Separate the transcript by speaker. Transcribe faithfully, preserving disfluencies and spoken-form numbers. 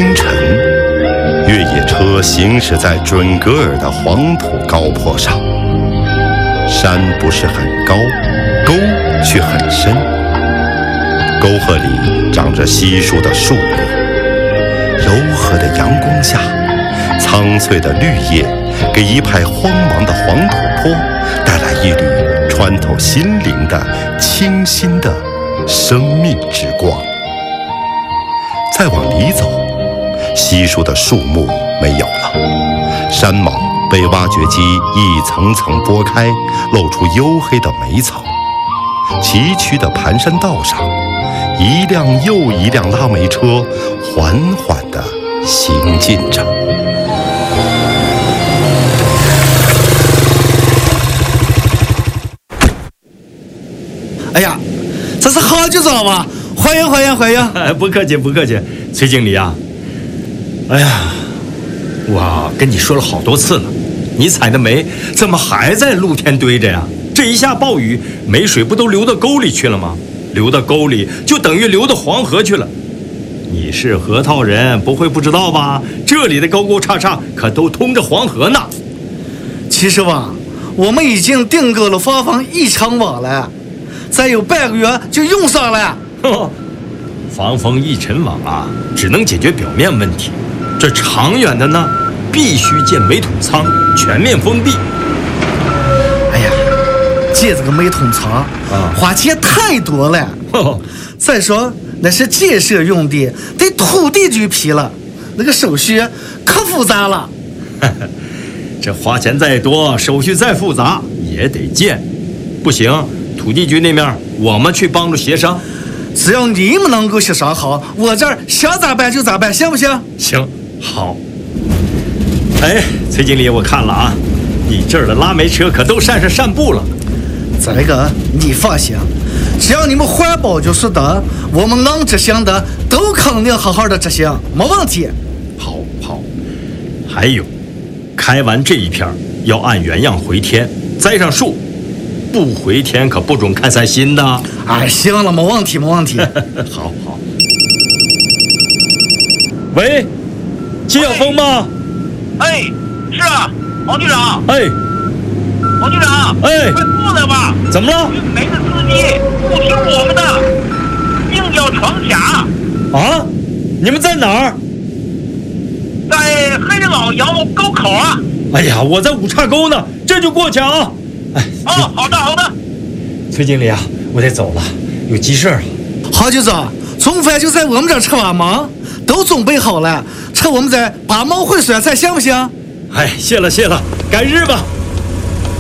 Speaker 1: 清晨，越野车行驶在准格尔的黄土高坡上，山不是很高，沟却很深，沟壑里长着稀疏的树木，柔和的阳光下，苍翠的绿叶给一派荒茫的黄土坡带来一缕穿透心灵的清新的生命之光。再往里走，稀疏的树木没有了，山莽被挖掘机一层层剥开，露出黝黑的煤层。崎岖的盘山道上，一辆又一辆拉煤车缓缓地行进着。
Speaker 2: 哎呀，这是好久了吧？欢迎欢迎欢迎！
Speaker 3: 哎，不客气不客气，崔经理啊。哎呀，我跟你说了好多次了，你采的煤怎么还在露天堆着呀？这一下暴雨，煤水不都流到沟里去了吗？流到沟里就等于流到黄河去了。你是河套人，不会不知道吧？这里的沟沟叉叉可都通着黄河呢。
Speaker 2: 其实吧，我们已经订购了发放一场网了，再有半个月就用上了。
Speaker 3: 防风一尘网啊，只能解决表面问题，这长远的呢，必须建煤桶仓，全面封闭。
Speaker 2: 哎呀，建这个煤桶仓啊，花钱太多了。
Speaker 3: 哦、
Speaker 2: 再说那是建设用地，得土地局批了，那个手续可复杂了。
Speaker 3: 这花钱再多，手续再复杂也得建。不行，土地局那面我们去帮助协商。
Speaker 2: 只要你们能够协商好，我这儿想咋办就咋办，行不行？
Speaker 3: 行，好。哎，崔经理，我看了啊，你这儿的拉煤车可都善是善布了。
Speaker 2: 这个你放心，只要你们环保就是的，我们能执行的都肯定好好的执行，没问题。
Speaker 3: 好，好。还有，开完这一片要按原样回填，栽上树。不回填可不准开采新的。
Speaker 2: 哎，行了，没问题，没问题。
Speaker 3: 好好。喂，金晓峰吗？
Speaker 4: 哎，是啊，王局长。
Speaker 3: 哎，
Speaker 4: 王局长。
Speaker 3: 哎，
Speaker 4: 快过来吧。
Speaker 3: 怎么了？
Speaker 4: 煤的司机不听我们的，硬要闯卡。
Speaker 3: 啊？你们在哪儿？
Speaker 4: 在黑老窑沟口啊。
Speaker 3: 哎呀，我在五岔沟呢，这就过去啊。哎，
Speaker 4: 哦，好的好的。
Speaker 3: 崔经理啊，我得走了，有急事儿。
Speaker 2: 好局长，中饭就在我们这儿吃完吗？都准备好了，趁我们在把毛会酸菜，行不行？
Speaker 3: 哎，谢了谢了，改日吧。